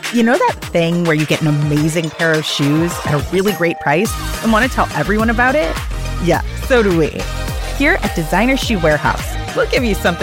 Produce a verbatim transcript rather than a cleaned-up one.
You know that thing where you get an amazing pair of shoes at a really great price and want to tell everyone about it? Yeah, so do we. Here at Designer Shoe Warehouse, we'll give you something